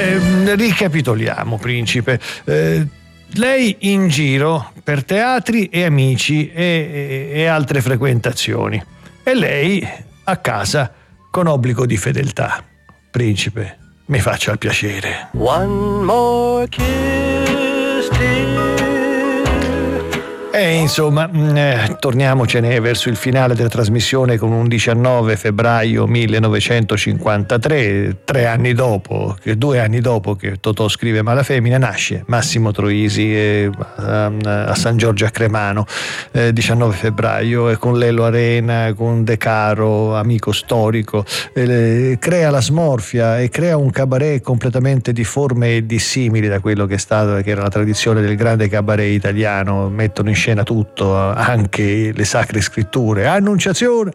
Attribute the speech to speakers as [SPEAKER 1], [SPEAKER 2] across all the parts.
[SPEAKER 1] Ricapitoliamo, principe. Lei in giro per teatri e amici e altre frequentazioni, e lei a casa con obbligo di fedeltà. Principe, mi faccia il piacere.
[SPEAKER 2] One more kiss, dear.
[SPEAKER 1] E insomma, torniamocene verso il finale della trasmissione con un 19 febbraio 1953, 2 anni dopo che Totò scrive Malafemmina, nasce Massimo Troisi a San Giorgio a Cremano, 19 febbraio, e con Lelo Arena, con De Caro, amico storico, crea la Smorfia e crea un cabaret completamente difforme e dissimile da quello che era la tradizione del grande cabaret italiano. Mettono in scena tutto, anche le sacre scritture. Annunciazione.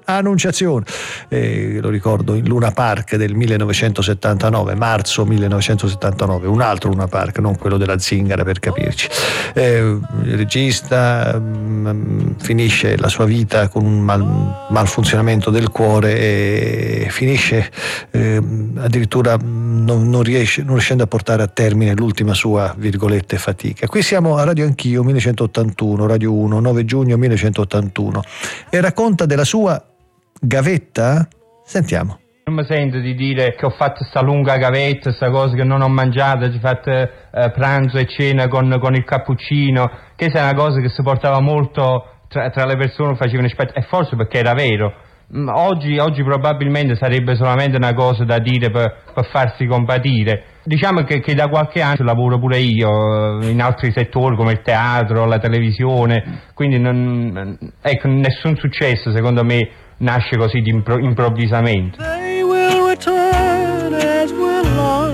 [SPEAKER 1] Lo ricordo in Luna Park del 1979, marzo 1979, un altro Luna Park, non quello della Zingara, per capirci. Il regista finisce la sua vita con un malfunzionamento del cuore e finisce addirittura non riuscendo a portare a termine l'ultima sua, virgolette, fatica. Qui siamo a Radio Anch'io, 1981, Radio 1, 9 giugno 1981, e racconta della sua gavetta. Sentiamo.
[SPEAKER 3] Non mi sento di dire che ho fatto sta lunga gavetta, sta cosa che non ho mangiato, ho fatto pranzo e cena con il cappuccino, che è una cosa che si portava molto tra le persone, facevano spettacolo, e forse perché era vero. Oggi probabilmente sarebbe solamente una cosa da dire per farsi compatire. Diciamo che da qualche anno lavoro pure io in altri settori come il teatro, la televisione, quindi nessun successo secondo me nasce così di improvvisamente.
[SPEAKER 2] They will return as will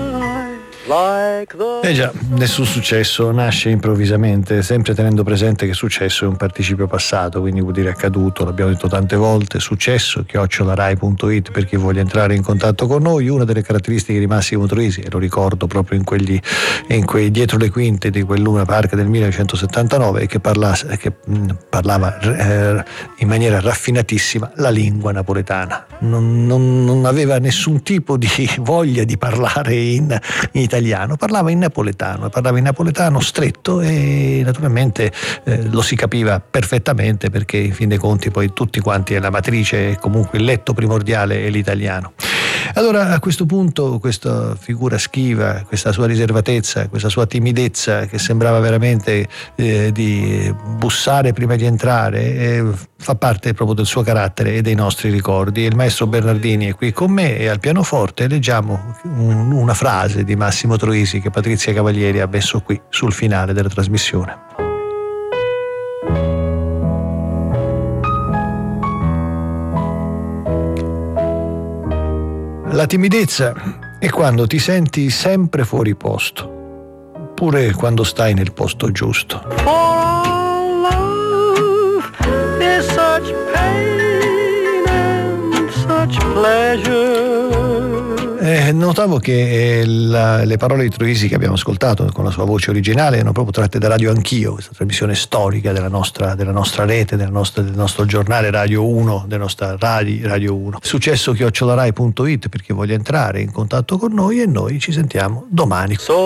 [SPEAKER 2] I, like the...
[SPEAKER 1] Già, nessun successo nasce improvvisamente, sempre tenendo presente che successo è un participio passato, quindi vuol dire accaduto, l'abbiamo detto tante volte. Successo @rai.it per chi voglia entrare in contatto con noi. Una delle caratteristiche di Massimo Troisi, e lo ricordo proprio in quei dietro le quinte di quel Luna Park del 1979, è che parlava in maniera raffinatissima la lingua napoletana. Non aveva nessun tipo di voglia di parlare in italiano, parlava in napoletano stretto, e naturalmente lo si capiva perfettamente, perché in fin dei conti poi tutti quanti è la matrice, e comunque il letto primordiale è l'italiano. Allora, a questo punto, questa figura schiva, questa sua riservatezza, questa sua timidezza che sembrava veramente di bussare prima di entrare, fa parte proprio del suo carattere e dei nostri ricordi. Il maestro Bernardini è qui con me, e al pianoforte leggiamo una frase di Massimo Troisi che Patrizia Cavalieri ha messo qui sul finale della trasmissione. La timidezza è quando ti senti sempre fuori posto, pure quando stai nel posto giusto.
[SPEAKER 2] For all love is such pain and such pleasure.
[SPEAKER 1] Notavo che le parole di Troisi che abbiamo ascoltato con la sua voce originale erano proprio tratte da Radio Anch'io, questa trasmissione storica della nostra rete, del nostro giornale Radio 1, della nostra Radio 1. Successo @rai.it per chi voglia entrare in contatto con noi, e noi ci sentiamo domani.